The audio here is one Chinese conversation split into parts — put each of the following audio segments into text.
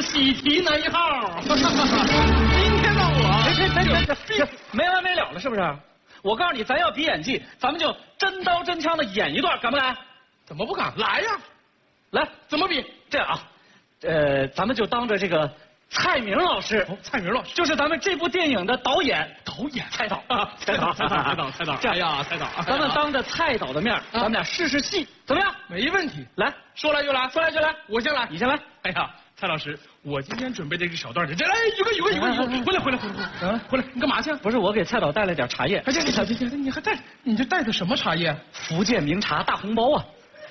喜提男一号。今天呢，我没完没了了，是不是？我告诉你，咱要比演技，咱们就真刀真枪的演一段，敢不敢？ 怎么不敢？来呀！ 来， 怎么比？ 这样啊，咱们就当着这个蔡明老师， 蔡明老师就是咱们这部电影的导演，蔡导啊， 蔡导。 这样呀，蔡导，咱们当着蔡导的面，咱们俩试试戏，怎么样？ 没问题。 来， 说来就来， 说来就来， 我先来， 你先来。 哎呀，蔡老师，我今天准备这个小段子，哎，宇哥，回来，你干嘛去？ 不是我给蔡导带了点茶叶。 哎，行，你还带，你这带的什么茶叶？ 福建名茶大红包啊！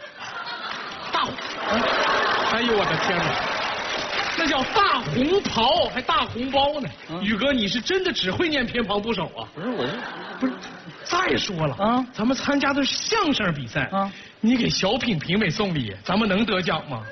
哎呦我的天哪，那叫大红袍，还大红包呢！宇哥，你是真的只会念偏旁部首啊？不是。再说了啊，咱们参加的是相声比赛啊，你给小品评委送礼，咱们能得奖吗？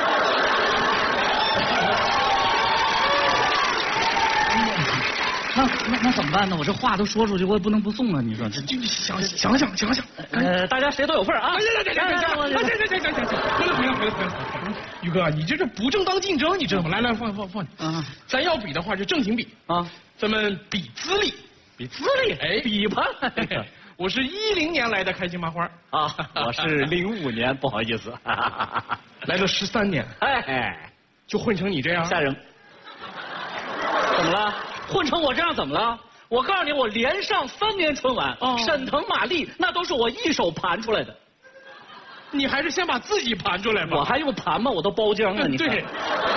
那怎么办呢？我这话都说出去，我也不能不送啊！你说这想想， 大家谁都有份啊！ 行，回来！宇哥，你这不正当竞争，你知道吗？来，放你。啊，咱要比的话就正经比啊，咱们比资历，哎， 比吧。 我是10年来的开心麻花啊，我是05年，不好意思， 来了13年， 哎， 就混成你这样， 吓人。怎么了？混成我这样怎么了？我告诉你，我连上3年春晚，沈腾、马丽那都是我一手盘出来的。 你还是先把自己盘出来吧。 我还用盘吗？我都包浆了，你看。 对。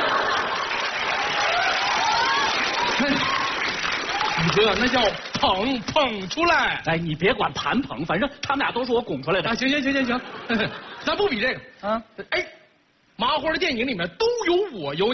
宇哥，那叫捧出来。 哎，你别管盘捧，反正他们俩都是我拱出来的。 啊，行，咱不比这个啊。哎，麻花的电影里面都有我有